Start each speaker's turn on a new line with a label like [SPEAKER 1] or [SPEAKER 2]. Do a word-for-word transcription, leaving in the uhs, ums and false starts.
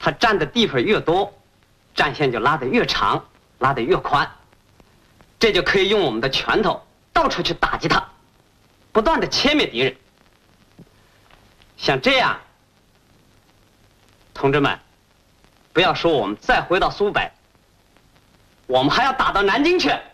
[SPEAKER 1] 他占的地方越多，战线就拉得越长，拉得越宽，这就可以用我们的拳头到处去打击他，不断的歼灭敌人。像这样，同志们，不要说我们再回到苏北，我们还要打到南京去。